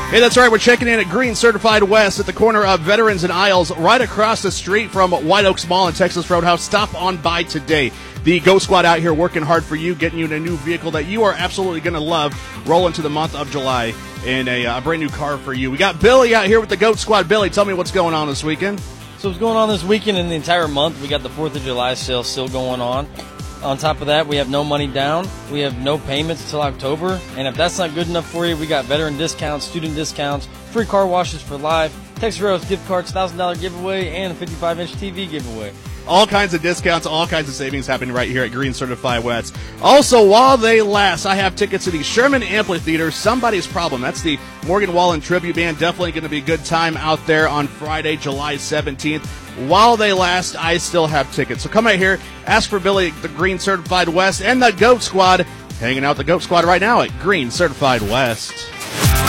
Hey, that's right. We're checking in at Green Certified West at the corner of Veterans and Isles, right across the street from White Oaks Mall and Texas Roadhouse. Stop on by today. The Goat Squad out here working hard for you, getting you in a new vehicle that you are absolutely going to love. Roll into the month of July in a brand new car for you. We got Billy out here with the Goat Squad. Billy, tell me what's going on this weekend. So what's going on this weekend and the entire month, we got the 4th of July sale still going on. On top of that, we have no money down. We have no payments until October. And if that's not good enough for you, we got veteran discounts, student discounts, free car washes for life, Texas Roadhouse gift cards, $1,000 giveaway, and a 55-inch TV giveaway. All kinds of discounts, all kinds of savings happening right here at Green Certified West. Also, while they last, I have tickets to the Sherman Amphitheater, Somebody's Problem. That's the Morgan Wallen Tribute Band. Definitely going to be a good time out there on Friday, July 17th. While they last, I still have tickets. So come out here, ask for Billy, the Green Certified West, and the Goat Squad. Hanging out with the Goat Squad right now at Green Certified West.